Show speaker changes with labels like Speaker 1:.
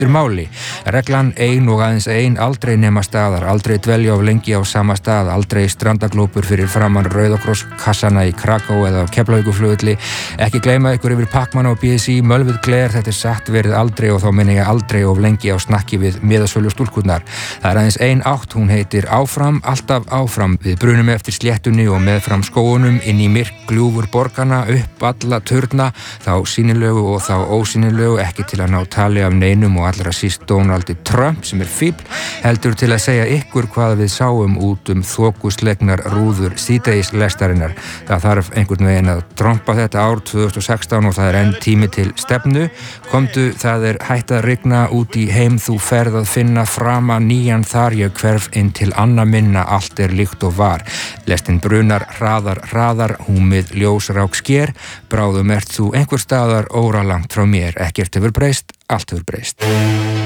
Speaker 1: máli. Reglan ein og aðeins ein, aldrei nema staðar, aldrei dvelja of lengi á sama stað, aldrei strandaglópur fyrir framan Rauðakross-kassana í Kraká eða á Keflavíkurflugvelli, ekki gleyma ykkur yfir Pac-Man og BSI, mölvuð gler, þetta satt verið aldrei og þá meina ég aldrei of lengi á snakki við miðasölu stúlkurnar. Það aðeins ein átt, hún heitir áfram, alltaf áfram. Við brunum eftir sléttunni og meðfram skógunum, inn í myrk gljúfur borgarna, upp alla turna, þá sýnilegu og þá ósýnilegu, ekki til að ná tali af neinum og allra síst Donaldi Trump sem fíbl, heldur til að segja ykkur hvað við sáum út þokuslegnar rúður síðdegislestarinnar. Það þarf einhvern veginn að trompa þetta ár 2016 og það enn tími til stefnu. Komdu, það hætt að rigna út í heim, þú ferð að finna frama nýjan þar, ég hverf inn til anna minna, allt líkt og var. Lestin brunar, hraðar, húmið ljósrák sker, bráðum ert þú einhver staðar óralangt frá mér, ekkert hefur breyst, allt hefur breyst.